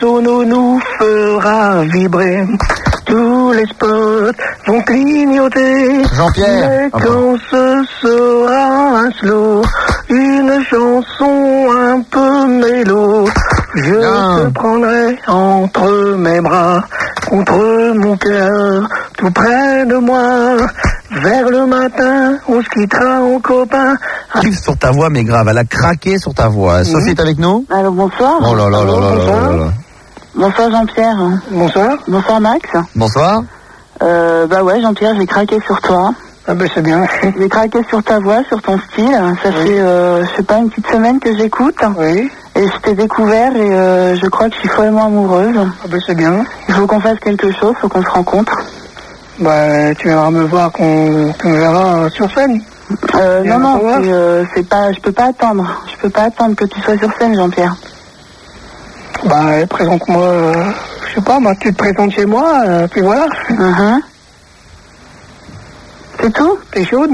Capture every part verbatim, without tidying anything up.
Tonneau nous fera vibrer. Tous les spots vont clignoter. Jean-Pierre. Mais Ah quand bon. ce sera un slow, une chanson un peu mélo, je Non. te prendrai entre mes bras, contre mon cœur, tout près de moi. Vers le matin, on se quittera en copain. Arrive sur ta voix, mais grave, elle a craqué sur ta voix. Sophie est avec nous? Alors bonsoir. Oh là là là là là là là. Bonsoir Jean-Pierre. Bonsoir. Bonsoir Max. Bonsoir. Euh, bah ouais Jean-Pierre, j'ai craqué sur toi. Ah ben c'est bien. J'ai craqué sur ta voix, sur ton style. Ça Oui. fait, euh, je sais pas, une petite semaine que j'écoute. Oui. Et je t'ai découvert et euh, je crois que je suis follement amoureuse. Ah ben c'est bien. Il faut qu'on fasse quelque chose, faut qu'on se rencontre. Bah tu viendras me voir qu'on qu'on verra sur scène. Euh, Et non, on non, va voir. c'est, euh, c'est pas, je peux pas attendre. Je peux pas attendre que tu sois sur scène, Jean-Pierre. Bah présente-moi, euh, je sais pas, moi tu te présentes chez moi, euh, puis voilà. Mhm. C'est tout? T'es chaude?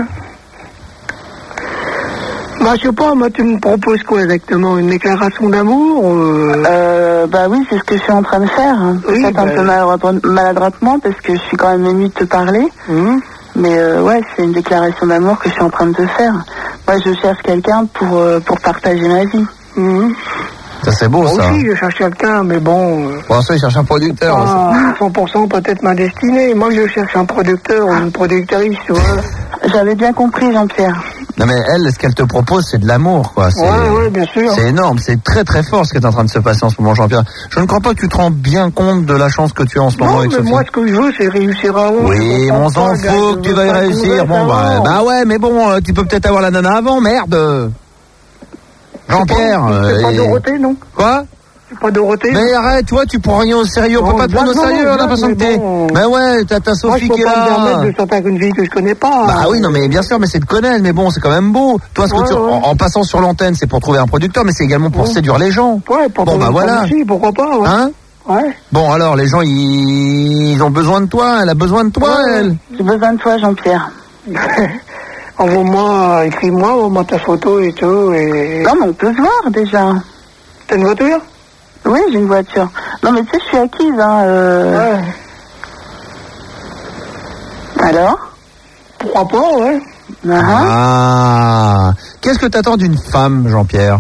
Bah je sais pas, moi tu me proposes quoi exactement? Une déclaration d'amour euh... Euh, bah oui, c'est ce que je suis en train de faire. Oui, Peut-être bah... un peu maladroit- maladroitement parce que je suis quand même émue de te parler. Hum. Mais euh, ouais, c'est une déclaration d'amour que je suis en train de te faire. Moi, je cherche quelqu'un pour, euh, pour partager ma vie. Hum. Ça, c'est beau, Moi ça. aussi je cherche quelqu'un, mais bon... Euh... Bon, ça, il cherche un producteur. Ah, cent pour cent peut-être ma destinée. Moi je cherche un producteur ou une productrice, tu vois. J'avais bien compris, Jean-Pierre. Non, mais elle, ce qu'elle te propose, c'est de l'amour, quoi. C'est, Ouais, ouais, bien sûr. c'est énorme, c'est très très fort ce qui est en train de se passer en ce moment, Jean-Pierre. Je ne crois pas que tu te rends bien compte de la chance que tu as en ce moment Non, avec mais Sophie. moi ce que je veux c'est réussir avant. Oui, Je on comprends s'en pas, gars, fout je que tu veux vas y pas qu'on réussir. reste Bon, bah, avant. bah ouais, mais bon, euh, tu peux peut-être avoir la nana avant, merde. Jean-Pierre. C'est pas euh, et- Dorothée, non? Quoi? C'est pas Dorothée? Mais arrête, toi, tu prends rien au sérieux, on Non, peut pas te prendre au non, sérieux, non, on a l'impression mais que t'es... bon. Mais ouais, t'as ta Moi, je Sophie peux qui est pas me là. permettre de sortir avec une fille que je connais pas. Bah oui, non, mais bien sûr, mais c'est de connaître, mais bon, c'est quand même beau. Toi, ce que Ouais, tu, ouais. En, en passant sur l'antenne, c'est pour trouver un producteur, mais c'est également pour Ouais. séduire les gens. Ouais, pour Bon, trouver bah une voilà. femme aussi, pourquoi pas, ouais. Hein? Ouais. Bon, alors, les gens, ils, ils ont besoin de toi, elle a besoin de toi, Ouais. elle. J'ai besoin de toi, Jean-Pierre. Envoie-moi, écris-moi, envoie-moi ta photo et tout, et... Non, mais on peut se voir déjà. T'as une voiture? Oui, j'ai une voiture. Non, mais tu sais, je suis acquise, hein. Euh... Ouais. Alors? Pourquoi pas, ouais. Uh-huh. Ah. Qu'est-ce que t'attends d'une femme, Jean-Pierre?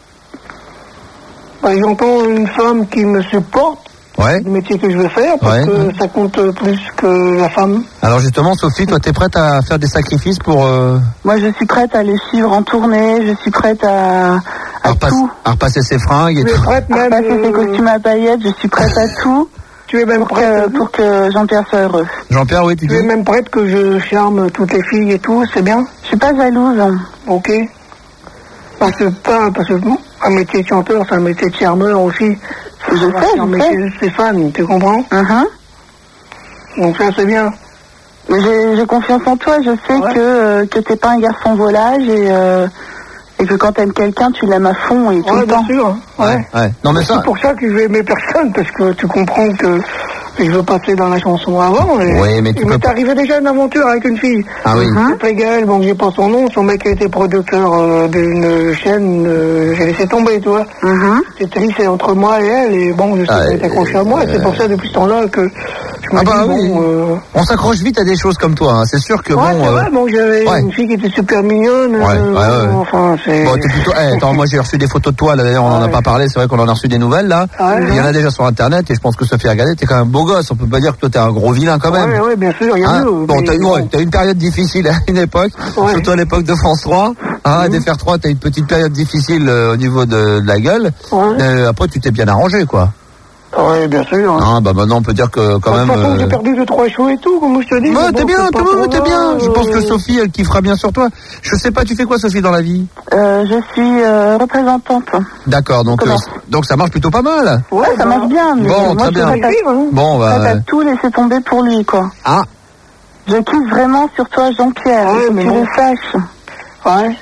Bah, j'entends une femme qui me supporte, Ouais. le métier que je veux faire, parce Ouais. que ça compte plus que la femme. Alors justement, Sophie, toi, t'es prête à faire des sacrifices pour... Euh, Moi, je suis prête à les suivre en tournée. Je suis prête à, à, à repasser, tout. à repasser ses fringues et Tu es tout. prête À même... passer ses euh, costumes à paillettes. Je suis prête à tout Tu es même pour prête... que, pour que Jean-Pierre soit heureux. Jean-Pierre, oui, tu Tu es dis? même prête que je charme toutes les filles et tout, c'est bien? Je suis pas jalouse. Ok. Parce que pas, parce que bon, un métier de chanteur, c'est un métier de charmeur aussi. Je sais, C'est un je métier sais. de Stéphane, tu comprends? Uh-huh. Donc ça, c'est bien. Mais j'ai, j'ai confiance en toi. Je sais Ouais. que, euh, que t'es pas un garçon volage et, euh, et que quand t'aimes quelqu'un, tu l'aimes à fond et tout Ouais, le bien temps. sûr. Ouais. Ouais. Non, mais ça... C'est pour ça que je vais aimer personne, parce que tu comprends que je veux passer dans la chanson avant. Et, Oui, mais tu il peux m'est pas- arrivé déjà une aventure avec une fille. Ah oui. Hein? C'est Gaël, bon, j'ai pas son nom, son mec a été producteur euh, d'une chaîne, euh, j'ai laissé tomber, tu vois. Mhm. C'est triste, c'est entre moi et elle, et bon, je sais Ah, qu'elle est accrochée à moi, et c'est pour ça, depuis ce temps-là, que je me Ah bah dis, oui. bon... Euh... On s'accroche vite à des choses comme toi, hein. C'est sûr que Ouais, bon... c'est euh, vrai, bon, j'avais ouais. une fille qui était super mignonne, Ouais, euh, ouais, ouais. enfin, c'est... Bon, t'es plutôt... Eh, attends, moi j'ai reçu des photos de toi, là, d'ailleurs on en a Ouais. pas parlé, c'est vrai qu'on en a reçu des nouvelles, là. Ouais, Il y en a ouais. déjà sur internet, et je pense que Sophie a regardé, t'es quand même beau gosse, on peut pas dire que toi t'es un gros vilain quand même. Ouais, ouais, bien sûr, il y a Hein mieux. Bon, mais t'as eu, bon. ouais, t'as eu une période difficile à une époque, Ouais. surtout à l'époque de France trois. Hein, Mhm. F R trois, t'as eu une petite période difficile euh, au niveau de, de la gueule. Ouais. Euh, après, tu t'es bien arrangé, quoi. Ouais, bien sûr. Hein. Ah, bah maintenant, on peut dire que quand De toute même... façon, euh, j'ai perdu deux, trois cheveux et tout, comme je te dis. Ouais, mais t'es bon, bien, c'est pas t'es, trop t'es bien. grave, Je pense que euh, Sophie, elle kiffera bien sur toi. Je sais pas, tu fais quoi, Sophie, dans la vie? Euh, je suis euh, représentante. D'accord, donc, Comment? euh, donc ça marche plutôt pas mal. Ouais, ça bah, marche bien, mais Bon, moi très je bien. suis prête à, hein. Bon, prête bah... à tout laisser tomber pour lui, quoi. Ah, Je kiffe vraiment sur toi, Jean-Pierre. Ouais, il faut que mais tu bon. le saches. Ouais.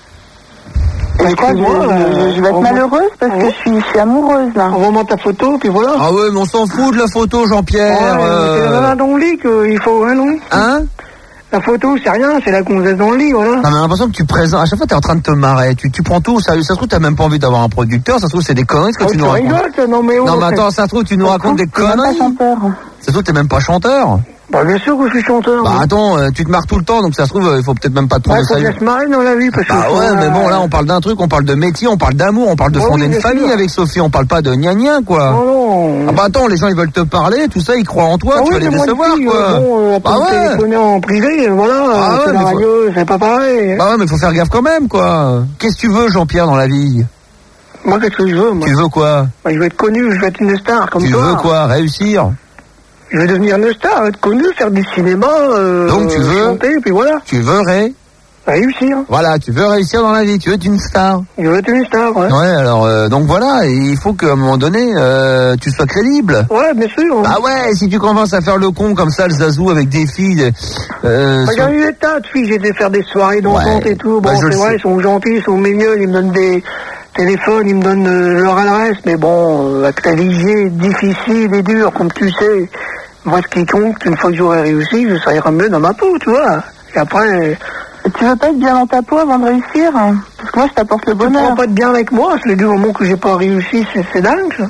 Et je crois que je, Excuse-moi, je- je vais être euh, malheureuse parce que ouais. je suis, je suis amoureuse, là. Envoie-moi ta photo, puis voilà. ah ouais, mais on s'en fout de la photo, Ouais, Jean-Pierre. mais c'est euh, là dans le lit qu'il faut, hein, non? Hein? La photo, c'est rien, c'est la gonzesse dans le lit, voilà. Non, mais j'ai l'impression que tu présentes, à chaque fois t'es en train de te marrer, tu, tu prends tout, ça, ça se trouve t'as même pas envie d'avoir un producteur, ça se trouve c'est des conneries ce que Oh, tu tu nous racontes. rigoles, non mais oh, Non mais c'est- attends, ça se trouve tu nous racontes des Je suis même pas conneries. chanteur. Ça se trouve t'es même pas chanteur. Bah bien sûr que je suis chanteur. Bah moi. attends, euh, tu te marres tout le temps, donc ça se trouve euh, il faut peut-être même pas te Ouais, prendre au faut bien sérieux. se marrer dans la vie, parce que... Bah faut, ouais, mais euh, bon là on parle d'un truc, on parle de métier, on parle d'amour, on parle de Ouais, fonder oui, une bien famille sûr. avec Sophie, on parle pas de gna gna quoi. Non, non. Ah bah attends, les gens ils veulent te parler, tout ça, ils croient en toi, Ah tu oui, vas les mais moi, décevoir une fille, quoi. euh, Bon, euh, Bah après ouais. téléphoner en privé, euh, voilà, Ah euh, ouais, c'est la mais faut- radio, c'est pas pareil. Bah ouais, mais faut faire gaffe quand même quoi. Qu'est-ce que tu veux Jean-Pierre dans la vie? Moi, qu'est-ce que je veux, moi Tu veux quoi? Bah, je veux être connu, je veux être une star, comme Tu toi. veux quoi? Réussir? Je veux devenir une star, être connu, faire du cinéma, euh, Donc, tu veux- chanter, puis voilà, Tu veux ré... réussir. Voilà, tu veux réussir dans la vie, tu veux être une star. Je veux être une star, ouais. Ouais, alors euh, donc voilà, et il faut qu'à un moment donné, euh, tu sois crédible. Ouais, bien sûr. Ah ouais, si tu commences à faire le con comme ça, le zazou avec des filles... Euh, Bah, sur- j'ai eu des tas de filles, j'ai été faire des soirées d'entente Ouais. et tout. Bon, Bah, je le c'est vrai, sais. ils sont gentils, ils sont mignons, ils me donnent des téléphones, ils me donnent euh, leur adresse, mais bon, euh, avec la vie est difficile et dure, comme tu sais. Moi, ce qui compte, une fois que j'aurai réussi, je serai mieux dans ma peau, tu vois. Et après, Tu veux pas être bien dans ta peau avant de réussir? Parce que moi, je t'apporte le tu bonheur. prends pas de bien avec moi, c'est du moment que j'ai pas réussi, c'est c'est dingue, ça.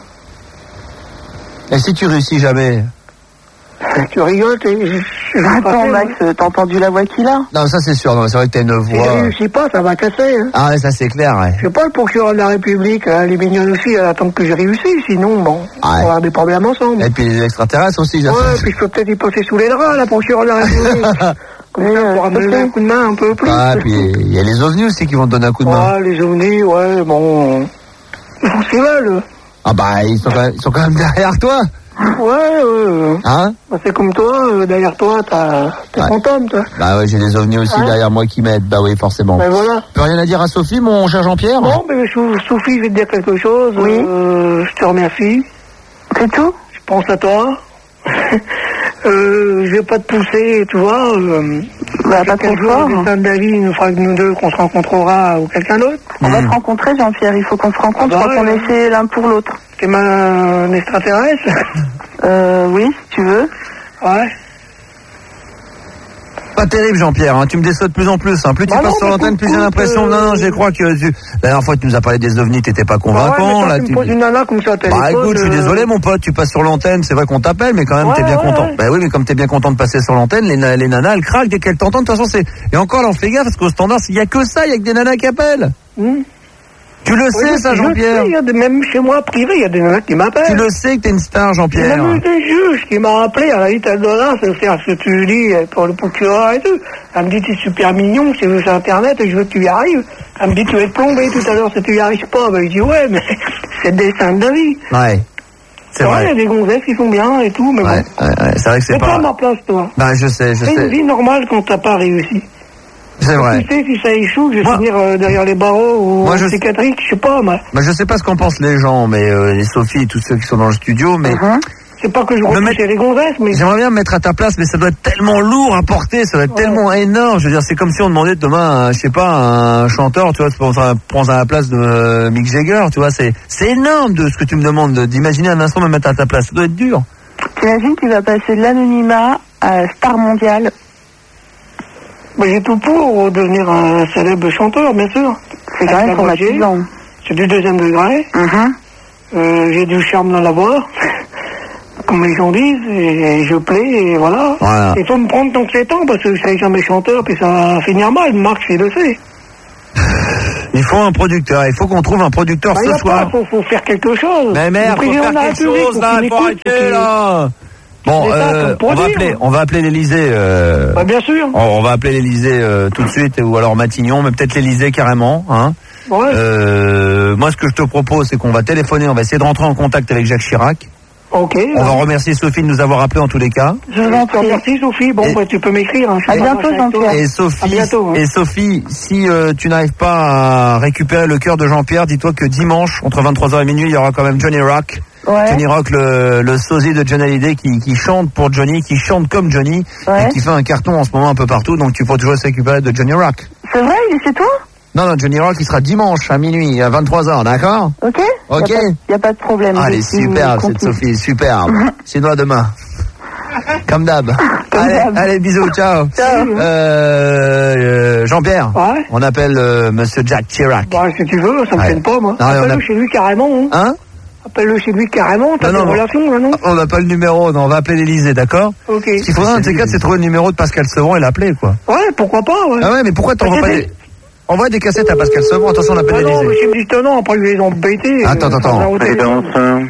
Et si tu réussis jamais? Tu rigoles, t'es... je- je- je- Attends, je- Max, euh, t'as entendu la voix qu'il a? Non, ça c'est sûr, non, c'est vrai que t'as une Si je voix... réussis pas, ça va casser, hein. Ah ouais, ça c'est clair, ouais. Je sais pas, le procureur de la République, elle est mignonne aussi, elle attend que j'ai réussi, sinon, bon, on va avoir des problèmes ensemble. Et puis les extraterrestres aussi, j'ai Ouais, puis je peux peut-être y passer sous les draps, la procureure de la République. Comme ça, on pourra me donner un coup de main un peu plus. Ah, puis il y a les ovnis aussi qui vont te donner un coup de main. Ouais, les ovnis, ouais, bon... Ils font ce qu'ils veulent. Ah bah, ils sont quand même, ils sont quand même derrière toi. Ouais, euh, Hein? bah, c'est comme toi, euh, derrière toi, t'as t'es Ouais. fantôme, toi. Bah ouais, j'ai des ovnis aussi Ouais. derrière moi qui m'aident. Bah oui, forcément. Ben voilà. Plus rien à dire à Sophie, mon cher Jean-Pierre? Bon, ben, Sou- Sophie, je vais te dire quelque chose. Oui. Euh, je te remercie. C'est tout? Je pense à toi. euh, je vais pas te pousser, tu vois. Euh, Bah, pas quel trop jour, fort. le destin de la vie nous fera que nous deux, qu'on se rencontrera ou quelqu'un d'autre. On va Hmm. se rencontrer, Jean-Pierre. Il faut qu'on se rencontre. Ah bah Je crois qu'on ouais, est fait l'un pour l'autre. T'es ma un extraterrestre. Euh, oui, si tu veux. Ouais. Pas terrible, Jean-Pierre, hein. Tu me déçois de plus en plus, hein. Plus tu Bah passes non, sur mais l'antenne, plus écoute, j'ai l'impression... euh, Non, non, je crois que tu... La dernière fois, tu nous as parlé des ovnis, t'étais pas Ouais, mais convaincant, quand là, tu me tu... poses une nana comme ça au téléphone... Bah écoute, je suis euh, désolé mon pote, tu passes sur l'antenne, c'est vrai qu'on t'appelle, mais quand même Ouais, t'es bien ouais, content. ouais. Bah oui, mais comme t'es bien content de passer sur l'antenne, les, na- les nanas elles craquent dès qu'elles t'entendent. De toute façon, c'est... Et encore là, on fait gaffe, parce qu'au standard, il y a que ça, il y a que des nanas qui appellent. hmm. Tu le Oui, sais je- ça, je Jean-Pierre? sais, il y a des- même chez moi, privé, il y a des nanas qui m'appellent. Tu le sais que t'es une star, Il y a Jean-Pierre. même eu des juges qui m'ont appelé à la vite à dollar, c'est faire ce que tu dis pour le procureur et tout. Elle me dit, t'es super mignon, c'est sur Internet et je veux que tu y arrives. Elle me dit, tu vas être plombé tout à l'heure si tu y arrives pas. Ben, je dis, ouais, mais c'est le destin de la vie. Ouais, c'est Ouais, il y vrai. a des gonzesses qui sont bien et tout, mais Ouais, bon. ouais, ouais, c'est vrai que c'est Mets-toi pas... à ma place, toi. Bah je sais, je C'est une sais. vie normale quand t'as pas réussi. C'est vrai. Tu sais, si ça échoue, que je vais Moi- finir euh, derrière les barreaux ou Moi, en je- psychiatrique, je sais pas, moi. Bah je sais pas ce qu'en pensent les gens, mais euh, les Sophie et tous ceux qui sont dans le studio, mais... Mhm. C'est pas que je repousse mettre- les gonzesses, mais... J'aimerais bien me mettre à ta place, mais ça doit être tellement lourd à porter, ça doit être Ouais. tellement énorme. Je veux dire, c'est comme si on demandait demain, un, je sais pas, un chanteur, tu vois, tu prends, prends à la place de euh, Mick Jagger, tu vois, c'est c'est énorme de ce que tu me demandes, de- d'imaginer un instant me mettre à ta place. Ça doit être dur. T'imagines, tu vas passer de l'anonymat à star mondiale. Bah, j'ai tout pour devenir un célèbre chanteur, bien sûr. C'est quand Avec même la moitié. traumatisant. C'est du deuxième degré. Mhm. Euh, j'ai du charme dans la voix, comme les gens disent, et, et je plais, et voilà. Voilà. Il faut me prendre tant que c'est temps, parce que je serai jamais chanteur, puis ça va finir mal. Marc, il le sait. Il faut un producteur, il faut qu'on trouve un producteur Bah, il y ce a soir. pas, faut, faut faire quelque chose. Mais merde, Le faut président faire de la quelque République, chose faut là, qu'il faut m'écoute, faut arrêter qu'il- là. Bon, C'est ça, euh, pour on va dire. appeler, on va appeler l'Élysée. Euh, Bah, bien sûr. on, on va appeler l'Élysée euh, tout de suite, ou alors Matignon, mais peut-être l'Élysée carrément, hein. Ouais. Euh, moi, ce que je te propose, c'est qu'on va téléphoner, on va essayer de rentrer en contact avec Jacques Chirac. Ok. On va remercier Sophie de nous avoir appelé en tous les cas. Je vous en prie. Merci, Sophie. Bon, Et- bah, tu peux m'écrire. Hein. Je À suis bientôt, pas avec toi. Jean-Pierre. Et Sophie, À bientôt, hein. et Sophie, si euh, tu n'arrives pas à récupérer le cœur de Jean-Pierre, dis-toi que dimanche, entre vingt-trois heures et minuit, il y aura quand même Johnny Rock. Ouais. Johnny Rock, le, le sosie de Johnny Hallyday, qui, qui chante pour Johnny, qui chante comme Johnny, Ouais. et qui fait un carton en ce moment un peu partout, donc tu pourras toujours se récupérer de Johnny Rock. C'est vrai, il est chez toi? Non, non, Johnny Rock, il sera dimanche à minuit, à vingt-trois heures, d'accord? Ok. Ok. Il n'y a, pas de problème. Ah, Je elle est suis superbe, cette conquise. Sophie, superbe. Sinon, à demain. Comme d'hab. Allez, allez, bisous, ciao. Ciao. Euh, euh, Jean-Pierre, Ouais. on appelle euh, Monsieur Jack Chirac. Bah, si tu veux, ça me Ouais. gêne pas, moi. Non, mais on Appelle-le a- chez lui carrément, hein. Hein? Appelle-le chez lui carrément, t'as Non, des non. relations, là, non? On n'a pas le numéro, non, on va appeler l'Élysée, d'accord? Ok. Ce qu'il faudra, un de ces quatre, c'est trouver le numéro de Pascal Sevran et l'appeler, quoi. Ouais, pourquoi pas, ouais. Ah ouais, mais pourquoi t'envoies pas des... Envoie des cassettes à Pascal Sevran, attention, on appelle Ah non, mais l'Élysée. c'est me dit non, après je vais les embêter. Attends, euh, attends, sans attends. la Présidence.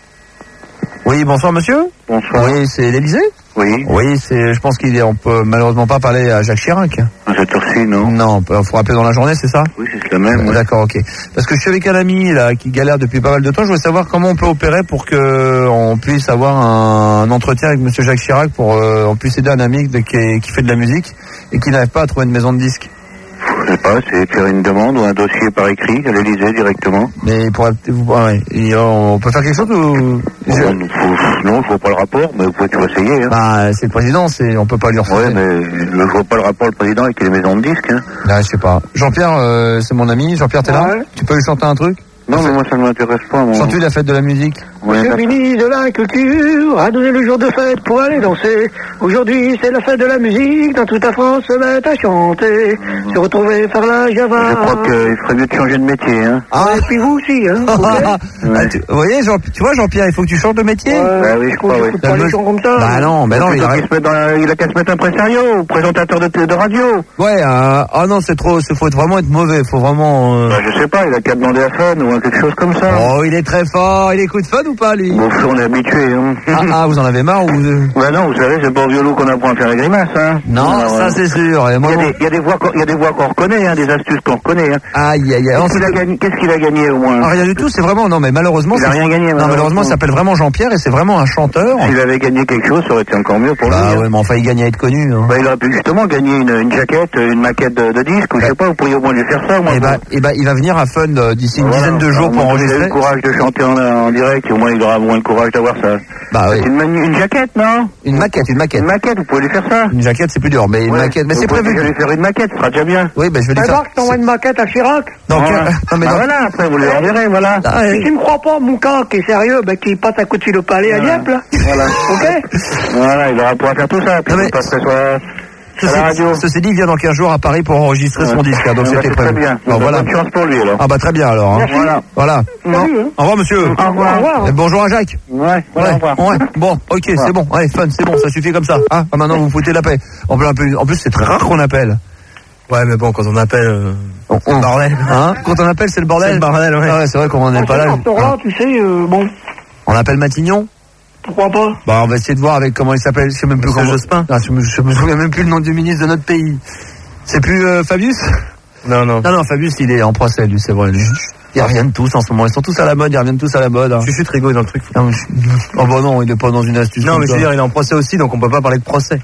Oui, bonsoir, monsieur? Bonsoir. Oui, c'est l'Élysée? Oui. Oui, c'est, je pense qu'il est, on peut malheureusement pas parler à Jacques Chirac. À cette heure-ci, non? Non, il faut rappeler dans la journée, c'est ça? Oui, c'est la même. Euh, ouais. D'accord, ok. Parce que je suis avec un ami là qui galère depuis pas mal de temps. Je voulais savoir comment on peut opérer pour que on puisse avoir un, un entretien avec Monsieur Jacques Chirac pour euh, on puisse aider un ami de, qui, qui fait de la musique et qui n'arrive pas à trouver une maison de disques. Je sais pas, c'est faire une demande ou un dossier par écrit à l'Élysée directement. Mais pour vous, ah ouais. Et on peut faire quelque chose ou Bon, je- faut- non, je vois pas le rapport, mais vous pouvez toujours essayer. Hein. Bah, c'est le président, c'est on peut pas lui refuser. Ouais, mais je vois pas le rapport, le président, avec les maisons de disques. Hein. Ah, je sais pas. Jean-Pierre, euh, c'est mon ami. Jean-Pierre, t'es là? Ouais. Tu peux lui chanter un truc? Non, mais moi, ça ne m'intéresse pas. Mon... Chante-lui la fête de la musique. Ouais, Monsieur le d'accord. ministre de la Culture a donné le jour de fête pour aller danser. Aujourd'hui, c'est la fête de la musique. Dans toute la France, se met à chanter. Se retrouver faire la Java. Je crois qu'il ferait mieux de changer de métier. Hein. Ah, Et puis vous aussi, hein. ok Ah, tu, vous voyez, Jean, tu vois, Jean-Pierre, il faut que tu chantes de métier. Ouais, Bah oui, je crois, faut oui. écouter pas les gens comme ça. Bah non, mais non, il, il a a qu'à se mettre dans la- il a qu'à se mettre impresario, présentateur de, de radio. Ouais, euh, ah non, c'est trop, il faut vraiment être mauvais, faut vraiment... euh, Bah, je sais pas, il a qu'à demander à Fun ou à quelque chose comme ça. Oh, il est très fort, il écoute Fun ou pas, lui? Bon, on est habitué. Hein. Ah, ah, vous en avez marre ou... euh, Bah non, vous savez, c'est pas au violon qu'on apprend à faire les grimaces. Hein. Non, Alors, ça euh, c'est sûr. Et Il moi, y, a bon- des, il y a des voix qu'on il y a des voix qu'on reconnaît, hein, des astuces qu'on reconnaît. Hein. Aïe, aïe, aïe. Qu'est-ce Non, qu'il a c'est- gagné, qu'est-ce qu'il a gagné au moins Ah, rien du tout, c'est vraiment... Non, mais malheureusement... Il a c'est- rien gagné, Non, malheureusement, malheureusement. il s'appelle vraiment Jean-Pierre et c'est vraiment un chanteur. S'il avait gagné quelque chose, ça aurait été encore mieux pour lui. Bah hein. ouais, mais enfin, il gagne à être connu. Hein. Bah, il aurait pu justement gagner une, une jaquette, une maquette de, de disque, ou je sais pas, vous pourriez au moins lui faire ça. Au moins, Et bah, pour- et bah, il va venir à Fun euh, d'ici une Voilà. dizaine de jours Au pour moins, s'il a eu enregistrer. le courage de chanter en, en direct, au moins il aura au moins le courage d'avoir ça. Bah oui. C'est une, manu- une jaquette, non? Une maquette, une maquette. Une maquette, vous pouvez lui faire ça. Une jaquette, c'est plus dur, mais une Ouais. maquette... Mais Vous c'est pouvez prévu. déjà lui faire une maquette, ce sera déjà bien. Oui, bah je vais lui Bah, faire... Marc, je t'envoie une maquette à Chirac. Donc, Voilà. euh, non, mais Bah dans- voilà, après vous lui enverrez, voilà. Ah, Si ouais. tu me crois pas, mon cas, qui est sérieux, bah, qui passe à coup de fil au palais à Voilà. Dieppe, là. Voilà. Ok? Voilà, il aura pouvoir faire tout ça, puis Non, mais- il passerait sur la, sur la radio. Ceci, ceci dit, il vient dans quinze jours à Paris pour enregistrer son Ouais. disque, hein, donc Ah, bah, c'était c'est très prévu. bien. Bon, Bah, voilà. Bonne chance pour lui, alors. Ah bah très bien alors. Hein. Voilà. Voilà. Non. Salut, hein. Au revoir monsieur. Au revoir. Au revoir. Et bonjour à Jacques. Ouais, voilà, au revoir. ouais. Bon, ok, c'est bon. Allez, Fun, c'est bon, ça suffit comme ça. Hein ah, maintenant vous foutez la paix. En plus, un peu- en plus, c'est très rare qu'on appelle. Ouais, mais bon, quand on appelle, euh, On- on- bordel. Hein Quand on appelle, c'est le bordel. C'est le bordel, ouais. Ah ouais, c'est vrai qu'on n'est Ah, pas là. ce là tu sais, euh, bon, On appelle Matignon. pourquoi pas? Bah, on va essayer de voir avec comment il s'appelle. Je sais même plus Monsieur comment. Jospin. Ah, je, me, je me souviens même plus le nom du ministre de notre pays. C'est plus euh, Fabius? Non, non. Non, non, Fabius, il est en procès, lui, c'est vrai. lui. Ils reviennent tous en ce moment. Ils sont tous à la mode. Ils reviennent tous à la mode. Hein. Chuchut Rigaud est dans le truc. Non, mais je- Oh bah non, il est pas dans une astuce. Non, comme mais je ça. veux dire, il est en procès aussi, donc on peut pas parler de procès.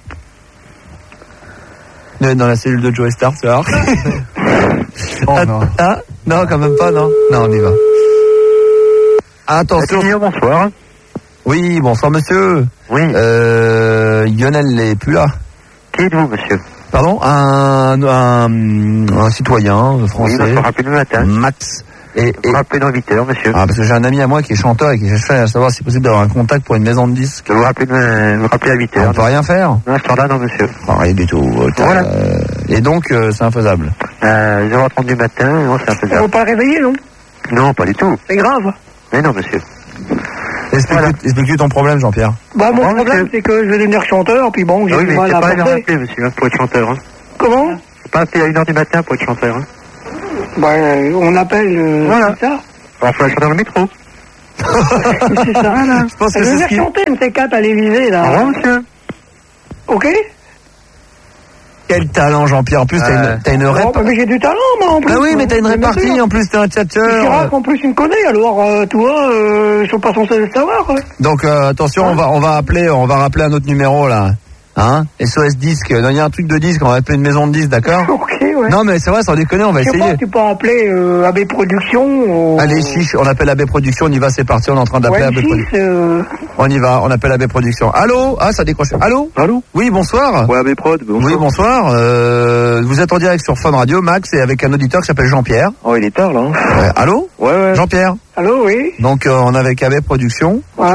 Il est dans la cellule de Joe Star, tu vois. Oh, ah, non. ah, non, quand même pas, non. Non, on y va. Attention. Matignon, bonsoir. Oui, bonsoir monsieur. Oui. Euh, Lionel n'est plus là. Qui êtes-vous, monsieur? Pardon, un, un, un citoyen Oui, français, il va se rappeler le matin. Max. Et, et- Rappelez dans huit heures, monsieur. ah, parce que j'ai un ami à moi qui est chanteur et qui cherchait à savoir si c'est possible d'avoir un contact pour une maison de disques. Je vais vous rappeler, de- vous rappeler à huit On heures. peut rien faire. Non, à ce temps-là, non, monsieur. Ah, rien du tout. T'as- Voilà. euh, et donc, euh, c'est infaisable. Euh, zéro heure trente du matin, non, c'est On infaisable. va pas le réveiller, non? Non, pas du tout. C'est grave. Mais non, monsieur. Explique-lui Voilà. explique-lui ton problème, Jean-Pierre. Bah, mon Bon, problème, monsieur. c'est que je vais devenir chanteur, puis bon, j'ai Ah oui, du mais mal c'est à pas une heure porter. d'appeler, monsieur, hein, pour être chanteur. Hein. Comment? C'est pas appeler à une heure du matin pour être chanteur. Hein. Bah, euh, on appelle, euh, Voilà. c'est ça. On fait chanter dans le métro. C'est ça, là. Je pense que Je c'est vais ce qui- venir chanter une C quatre à l'Élysée, Au là. revoir, monsieur. Ok? Quel talent, Jean-Pierre. En plus, t'as Ouais. une, t'as une Oh, rép- bah, mais j'ai du talent, moi, en plus. Ah oui, mais t'as une Bien répartie. sûr. En plus, t'es un Et tchatcheur. Chirac, en plus, il me connaît, alors, euh, toi, euh, ils sont pas censés le savoir, quoi. Donc euh, attention, on va on va appeler on va rappeler un autre numéro là. Hein S O S disque. Non, il y a un truc de disque, on va appeler une maison de disques, d'accord? Ok, ouais. Non mais c'est vrai, sans déconner, on va Je sais essayer. pas, tu peux appeler euh, A B Productions. ou- Allez, chiche, on appelle A B Production, on y va, c'est parti, on est en train d'appeler Ouais, A B Production. six, euh, On y va, on appelle A B Production. Allô? Ah, ça décroche. Allô? Allô? Oui, bonsoir. Ouais, A B Prod, bonsoir. Oui, bonsoir. Euh, vous êtes en direct sur Fun Radio, Max, et avec un auditeur qui s'appelle Jean-Pierre. Oh, il est tard, là. Hein. Euh, allô? Ouais, ouais. Jean-Pierre. allô, oui? Donc euh, on est avec A B Production. Ouais.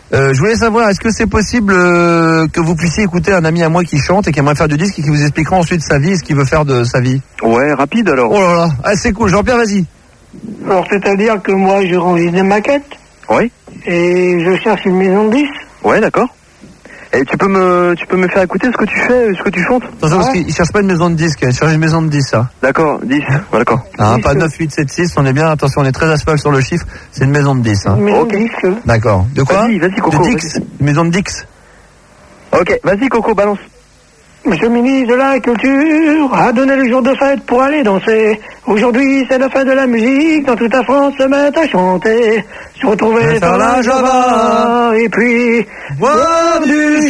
Euh, je voulais savoir, est-ce que c'est possible euh, que vous puissiez écouter un ami à moi qui chante et qui aimerait faire du disque et qui vous expliquera ensuite sa vie et ce qu'il veut faire de sa vie? Ouais, rapide alors. Oh là là, ah, c'est cool. Jean-Pierre, vas-y. Alors, c'est-à-dire que moi, je renvisite des maquettes Oui. et je cherche une maison de disques. Ouais, d'accord. Et tu peux me, tu peux me faire écouter ce que tu fais, ce que tu chantes? Attention, parce qu'il cherche pas une maison de disque, il cherche une maison de dix, ça. D'accord, dix. Ouais, d'accord. Hein, pas neuf, huit, sept, six, on est bien, attention, on est très à cheval sur le chiffre, c'est une maison de dix. Hein. Une maison Ok. de disques. D'accord. De quoi? Vas-y, vas-y, Coco, De Dix. Une maison de Dix. Ok, vas-y, Coco, balance. Monsieur le ministre de la Culture a donné le jour de fête pour aller danser. Aujourd'hui, c'est la fête de la musique. Dans toute la France, se met à chanter. Se retrouver sur la Java. Et puis, Boire du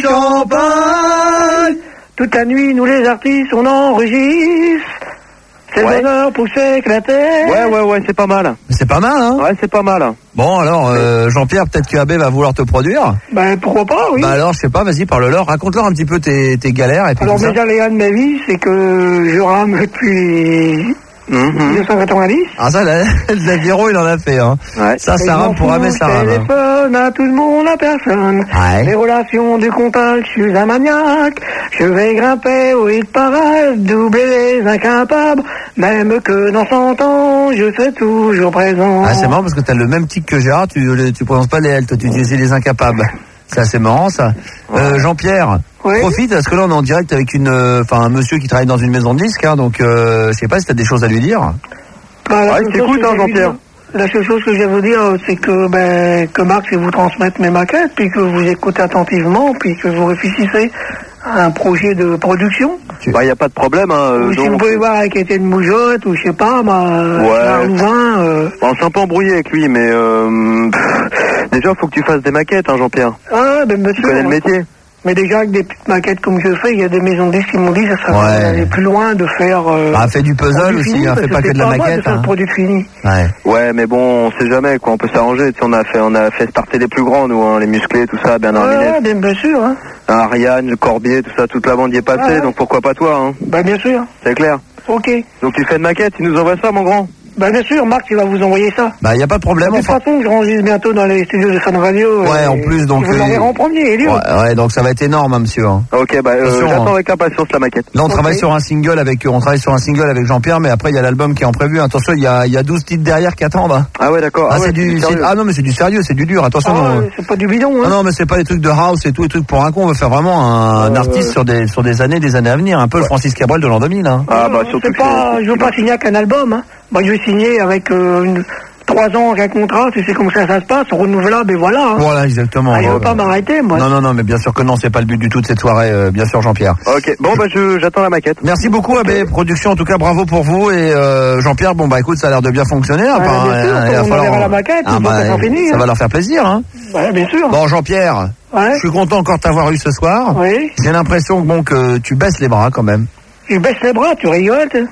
champagne. toute la nuit, nous les artistes, on enregistre. C'est le Ouais. bonheur pour s'éclater. Ouais, ouais, ouais, c'est pas mal. Mais c'est pas mal, hein? Ouais, c'est pas mal. Bon, alors, euh, Jean-Pierre, peut-être que A B va vouloir te produire. Ben, pourquoi pas, oui. Bah alors, je sais pas, vas-y, parle-leur, raconte-leur un petit peu tes, tes galères et puis Alors, tout ça. mes aléas de ma vie, c'est que je rame depuis Mhm. mille neuf cent quatre-vingt-dix. Ah ça, la- le Zéro, il en a fait, hein. Ouais. Ça, Et ça je rame m'en pour fous, ramer, ça je rame. téléphone à tout le monde, à personne. Ouais. Les relations du contact, je suis un maniaque. Je vais grimper au hit parade, doubler les incapables. Même que dans cent ans, je serai toujours présent. Ah, c'est marrant parce que t'as le même tic que Gérard, tu, le- tu prononces pas les L, toi, tu utilises les incapables. C'est assez marrant, ça. Euh, Jean-Pierre, Oui. profite, parce que là, on est en direct avec une, euh, enfin, un monsieur qui travaille dans une maison de disques, hein, donc, euh, je sais pas si t'as des choses à lui dire. Bah, la Ouais, seule c'est chose cool, que hein, j'ai à vous Jean-Pierre. dire- La seule chose que je vais vous dire, c'est que, ben, que Marc, c'est vous transmettre mes maquettes, puis que vous écoutez attentivement, puis que vous réfléchissez à un projet de production. Bah, y a pas de problème, hein. euh, Ou si vous donc- pouvez voir avec Étienne Moujotte, ou je sais pas, ma, Ouais. Louvain, euh, Bon, on s'est un peu embrouillé avec lui, mais euh, pff, déjà, faut que tu fasses des maquettes, hein, Jean-Pierre. ah, ben, monsieur. Tu connais le métier. Mais déjà, avec des petites maquettes comme je fais, il y a des maisons de disques qui m'ont dit, ça serait Ouais. d'aller plus loin de faire, euh, Ah, fait du puzzle produit aussi, fini, hein, parce fait pas que c'est de la moi maquette, de faire hein. le produit fini. Ouais. Ouais, mais bon, on sait jamais, quoi. On peut s'arranger. Tu sais, on a fait, on a fait starter les plus grands, nous, hein, les musclés, tout ça, Bernard Ouais, Minet, ouais, bien, bien sûr, hein. hein, Ariane, Corbier, tout ça, toute la bande y est passée, Ouais, ouais. donc pourquoi pas toi, hein. Ben, bien sûr. C'est clair. Ok. Donc tu fais une maquette, tu nous envoies ça, mon grand. Ben, bien sûr, Marc, il va vous envoyer ça. Bah, y a pas de problème, De toute enfin. façon, je renregistre bientôt dans les studios de Sun Radio. Ouais, et en plus, donc, Je vous euh, l'enverrai en premier, Elio. Ouais, ouais, donc ça va être énorme, hein, monsieur, hein. Ok, bah, euh, Attention, j'attends hein. avec impatience la maquette. Là, on Ok. travaille sur un single avec, on travaille sur un single avec Jean-Pierre, mais après, il y a l'album qui est en prévu. Attention, il y a, il y a douze titres derrière qui attendent, hein. Ah ouais, d'accord. Ah, Ah, ouais, c'est du, sérieux. c'est- ah non, mais c'est du sérieux, c'est du dur, attention. Ah, non. ouais, c'est pas du bidon, Non, hein. non, mais c'est pas des trucs de house et tout, des trucs pour un con. On veut faire vraiment un, un Euh, artiste sur des, sur des années, des années à venir. Un peu le Francis Cabrel de l'an deux mille, hein. Ah bah Euh, surtout c'est que pas, c'est- je veux pas signer avec un album, hein. Moi, je vais signer avec euh, une, trois ans avec un contrat, tu sais comment ça, ça se passe, renouvelable, et voilà. Hein. Voilà, exactement. Ah, je Ouais, veux pas ouais. m'arrêter, moi. Non, non, non, mais bien sûr que non, c'est pas le but du tout de cette soirée, euh, bien sûr, Jean-Pierre. Ok, bon bah je j'attends la maquette. Merci beaucoup, A B Production. En tout cas, bravo pour vous. Et euh, Jean-Pierre, bon, bah écoute, ça a l'air de bien fonctionner. hein, Ouais, pas- bien sûr, euh, on il va enverra falloir- la maquette, Ah, une fois bah, que ça sera fini, ça hein. va leur faire plaisir. Hein. Ouais, bien sûr. Bon, Jean-Pierre, Ouais. je suis content encore de t'avoir eu ce soir. Oui. J'ai l'impression que, bon, que tu baisses les bras quand même. Je baisse les bras, tu rigoles, tu sais.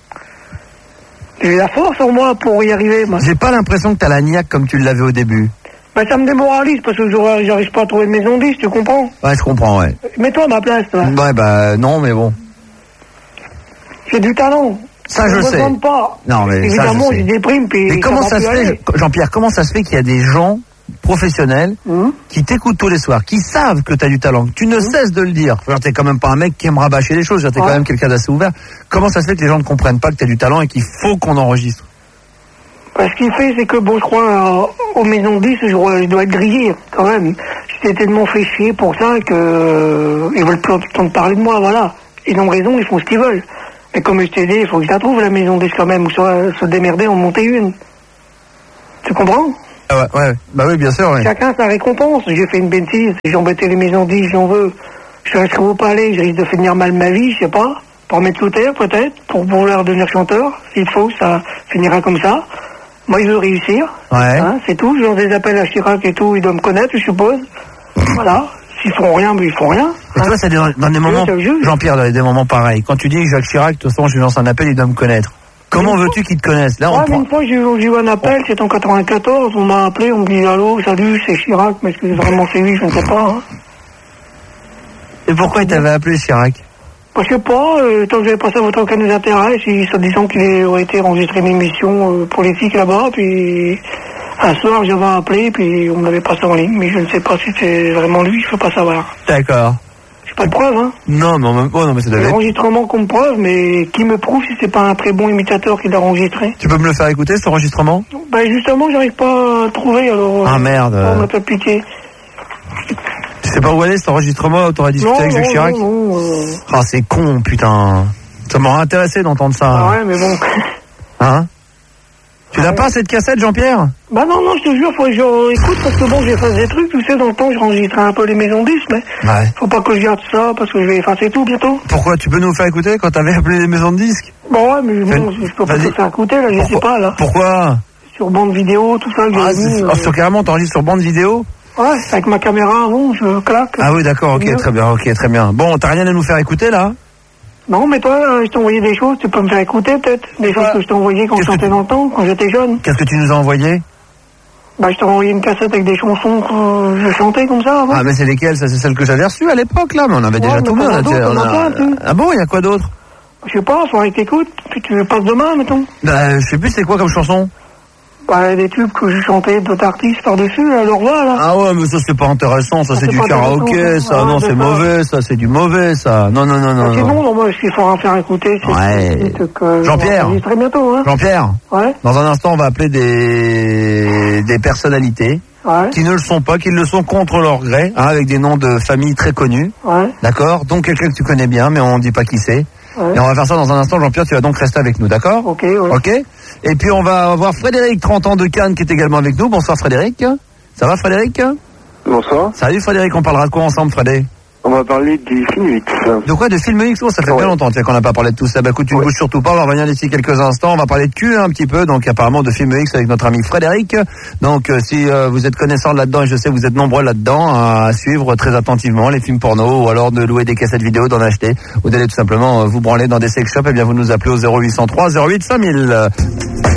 J'ai la force en moi pour y arriver, moi. J'ai pas l'impression que t'as la niaque comme tu l'avais au début. Ben, ça me démoralise parce que j'aurais- j'arrive pas à trouver de maison de disque, tu comprends? Ouais, je comprends, ouais. Mets-toi à ma place, toi. Ouais, bah non, mais bon. J'ai du talent. Ça, je me sais. demande pas. Non, mais ça, je Évidemment, sais. j'ai des primes, puis. Mais comment va ça se plus fait, aller. Jean-Pierre, comment ça se fait qu'il y a des gens professionnels Hum. qui t'écoutent tous les soirs, qui savent que tu as du talent, que tu ne cesses de le dire. Genre, t'es quand même pas un mec qui aime rabâcher les choses, genre, t'es Ouais. quand même quelqu'un d'assez ouvert. Comment ça se fait que les gens ne comprennent pas que tu as du talent et qu'il faut qu'on enregistre? Ben, ce qu'il fait, c'est que, bon, je crois, euh, aux maisons de disques, je, je dois être grillé, quand même. J'étais tellement fait chier pour ça que, euh, ils veulent plus entendre parler de moi, voilà. Ils ont raison, ils font ce qu'ils veulent. Mais comme je t'ai dit, il faut que je la trouve, la maison de disques, quand même, ou soit se démerder, en monter une. Tu comprends? Ah ouais, ouais, bah oui, bien sûr, ouais. Chacun sa récompense. J'ai fait une bêtise, j'ai embêté les maisons de disques, j'en veux. Je suis inscrit au palais, je risque de finir mal ma vie, je sais pas. Pour mettre sous terre, peut-être, pour vouloir devenir chanteur. S'il faut, ça finira comme ça. Moi, je veux réussir. Ouais. Hein, c'est tout. Je lance des appels à Chirac et tout, il doit me connaître, je suppose. Voilà. S'ils font rien, mais ils font rien. Et toi, c'est dans, dans des moments, c'est le jeu. Jean-Pierre, dans des moments pareils. Quand tu dis que Jacques Chirac, de toute façon, je lui lance un appel, il doit me connaître. Comment Mais veux-tu qu'il te connaisse? Là, on Ouais, mais prend... une fois, j'ai eu, j'ai eu un appel, c'était en quatre-vingt-quatorze, on m'a appelé, on me dit allô, salut, c'est Chirac, mais est-ce que vraiment c'est lui, je ne sais pas. Hein. Et pourquoi il t'avait appelé Chirac? Bah, je sais pas, euh, tant que j'avais pas ça, votre aucun intérêt, si, ça disant qu'il aurait été enregistré une émission euh, politique là-bas, puis Un soir, j'avais appelé, puis on m'avait passé en ligne, mais je ne sais pas si c'est vraiment lui, je peux pas savoir. D'accord. J'ai pas de preuve, hein. Non, mais, en même- oh, non, mais ça devait être- L'enregistrement comme preuve, mais qui me prouve si c'est pas un très bon imitateur qui l'a enregistré? Tu peux me le faire écouter, cet enregistrement? Ben justement, j'arrive pas à trouver, alors... Ah, euh, merde. On m'a fait pitié. Tu sais pas où aller cet enregistrement? T'aurais discuté Non, avec Jacques non, Chirac? non, non, euh, Ah, c'est con, putain. Ça m'aurait intéressé d'entendre ça. Ah ouais, mais bon... Hein? Tu l'as pas, cette cassette, Jean-Pierre? Bah non, non, je te jure, faut que je écoute, parce que bon, j'efface des trucs, tu sais, dans le temps, je enregistrais un peu les maisons de disques, mais Ouais. faut pas que je garde ça, parce que je vais effacer tout bientôt. Pourquoi? Tu peux nous faire écouter quand t'avais appelé les maisons de disques? Bon, ouais, mais bon, je peux pas Vas-y. te faire écouter, là, je sais Pourquoi? pas, là. Pourquoi? Sur bande vidéo, tout ça, que Ah, j'ai c'est- mis, oh, euh, sur carrément, t'enregistres sur bande vidéo? ouais, avec ma caméra avant, je claque. Ah oui, d'accord, ok, Mieux. très bien, ok, très bien. Bon, t'as rien à nous faire écouter, là? Non, mais toi, euh, je t'ai envoyé des choses, tu peux me faire écouter, peut-être. Des choses que je t'ai envoyées quand je Qu'est-ce que chantais tu- dans le temps, quand j'étais jeune. Qu'est-ce que tu nous as envoyé? Bah, je t'ai envoyé une cassette avec des chansons que je chantais comme ça avant. Ah, mais c'est lesquelles? Ça, c'est celles que j'avais reçues à l'époque, là, mais on avait Ouais, déjà mais tout mis. t'en on a as déjà- d'autres, on t'en as a- plein, tu. Ah bon, il y a quoi d'autre? Je sais pas, faudrait que t'écoutes, puis tu passes demain, mettons. Bah, je sais plus c'est quoi comme chanson. Bah, des tubes que je chantais d'autres artistes par-dessus, là, leur voix, là. Ah ouais, mais ça c'est pas intéressant, ça Ah, c'est c'est du pas karaoké, intéressant, ça, ah, non c'est d'accord. mauvais, ça c'est du mauvais, ça. Non, non, non, non. Ah, sinon, non. non, moi, ce qu'il faudra faire écouter, c'est Ouais. c'est que Jean-Pierre. je vais enregistrer bientôt, hein. Jean-Pierre, Ouais, dans un instant on va appeler des, des personnalités ouais, qui ne le sont pas, qui le sont contre leur gré, hein, avec des noms de familles très connus, ouais, d'accord? Donc quelqu'un que tu connais bien, mais on dit pas qui c'est. ouais. Et on va faire ça dans un instant, Jean-Pierre, tu vas donc rester avec nous, d'accord? Ok, ouais. Ok. Et puis on va avoir Frédéric, trente ans de Cannes, qui est également avec nous. Bonsoir Frédéric. Ça va Frédéric? Bonsoir. Salut Frédéric, on parlera de quoi ensemble Frédéric? On va parler du film X. De quoi? De film X? Oh, ça fait Ouais. bien longtemps tiens, qu'on n'a pas parlé de tout ça. Bah écoute, tu ne Ouais. bouges surtout pas, on va revenir d'ici quelques instants. On va parler de cul hein, un petit peu, donc apparemment de film X avec notre ami Frédéric. Donc euh, si euh, vous êtes connaissant là-dedans, et je sais que vous êtes nombreux là-dedans, hein, à suivre très attentivement les films porno, ou alors de louer des cassettes vidéo, d'en acheter, ou d'aller tout simplement euh, vous branler dans des sex shops, et bien vous nous appelez au zéro huit cent trois zéro huit cinq mille.